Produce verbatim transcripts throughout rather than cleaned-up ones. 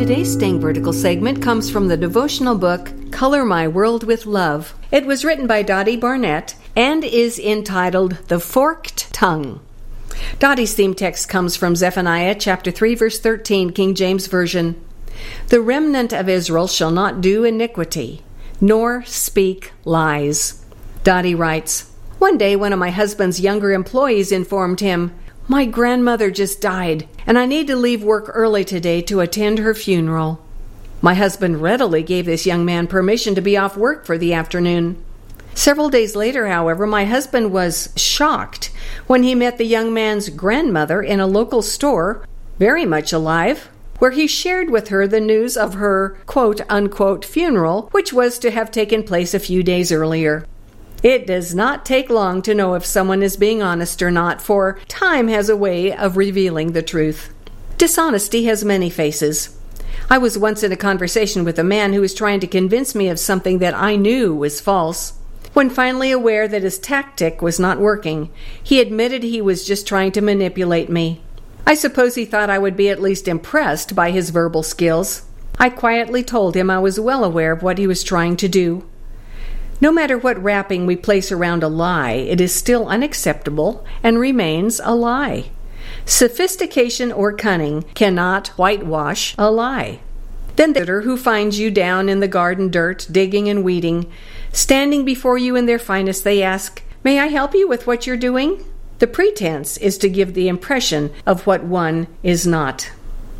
Today's Staying Vertical segment comes from the devotional book, Color My World with Love. It was written by Dottie Barnett and is entitled The Forked Tongue. Dottie's theme text comes from Zephaniah chapter three, verse thirteen, King James Version. The remnant of Israel shall not do iniquity, nor speak lies. Dottie writes, one day one of my husband's younger employees informed him, my grandmother just died, and I need to leave work early today to attend her funeral. My husband readily gave this young man permission to be off work for the afternoon. Several days later, however, my husband was shocked when he met the young man's grandmother in a local store, very much alive, where he shared with her the news of her quote-unquote funeral, which was to have taken place a few days earlier. It does not take long to know if someone is being honest or not, for time has a way of revealing the truth. Dishonesty has many faces. I was once in a conversation with a man who was trying to convince me of something that I knew was false. When finally aware that his tactic was not working, he admitted he was just trying to manipulate me. I suppose he thought I would be at least impressed by his verbal skills. I quietly told him I was well aware of what he was trying to do. No matter what wrapping we place around a lie, it is still unacceptable and remains a lie. Sophistication or cunning cannot whitewash a lie. Then the visitor who finds you down in the garden dirt, digging and weeding, standing before you in their finest, they ask, may I help you with what you're doing? The pretense is to give the impression of what one is not.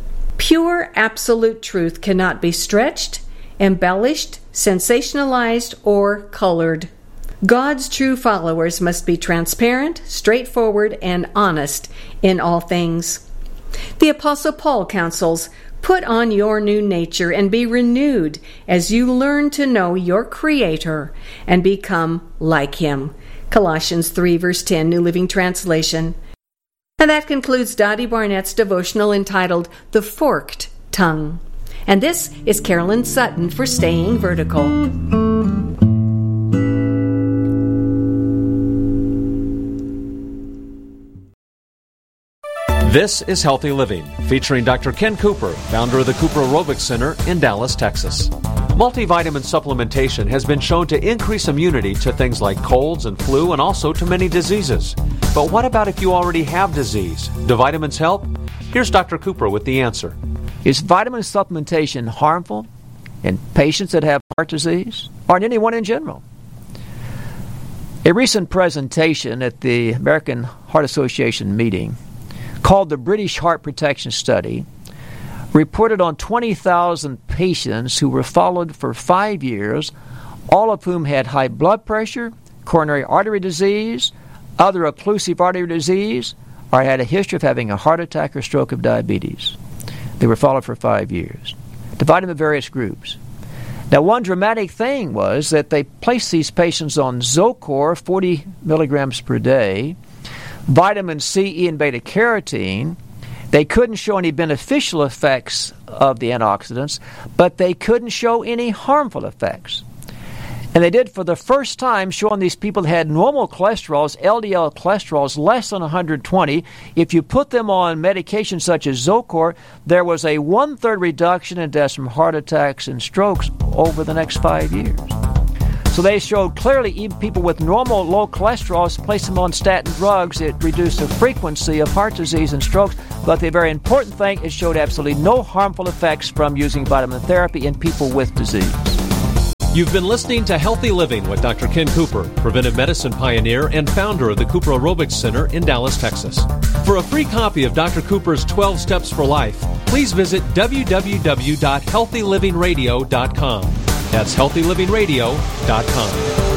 Pure, absolute truth cannot be stretched, embellished, sensationalized, or colored. God's true followers must be transparent, straightforward, and honest in all things. The Apostle Paul counsels, put on your new nature and be renewed as you learn to know your Creator and become like Him. Colossians three, verse ten, New Living Translation. And that concludes Dottie Barnett's devotional entitled The Forked Tongue. And this is Carolyn Sutton for Staying Vertical. This is Healthy Living, featuring Doctor Ken Cooper, founder of the Cooper Aerobics Center in Dallas, Texas. Multivitamin supplementation has been shown to increase immunity to things like colds and flu and also to many diseases. But what about if you already have disease? Do vitamins help? Here's Doctor Cooper with the answer. Is vitamin supplementation harmful in patients that have heart disease or in anyone in general? A recent presentation at the American Heart Association meeting called the British Heart Protection Study reported on twenty thousand patients who were followed for five years, all of whom had high blood pressure, coronary artery disease, other occlusive artery disease, or had a history of having a heart attack or stroke of diabetes. They were followed for five years, divided into various groups. Now, one dramatic thing was that they placed these patients on Zocor, forty milligrams per day, vitamin C, E, and beta-carotene. They couldn't show any beneficial effects of the antioxidants, but they couldn't show any harmful effects. And they did for the first time, showing these people that had normal cholesterols, L D L cholesterols, less than one hundred twenty. If you put them on medications such as Zocor, there was a one-third reduction in deaths from heart attacks and strokes over the next five years. So they showed clearly even people with normal low cholesterol, place them on statin drugs, it reduced the frequency of heart disease and strokes. But the very important thing, it showed absolutely no harmful effects from using vitamin therapy in people with disease. You've been listening to Healthy Living with Doctor Ken Cooper, preventive medicine pioneer and founder of the Cooper Aerobics Center in Dallas, Texas. For a free copy of Doctor Cooper's twelve Steps for Life, please visit w w w dot healthy living radio dot com. That's healthy living radio dot com.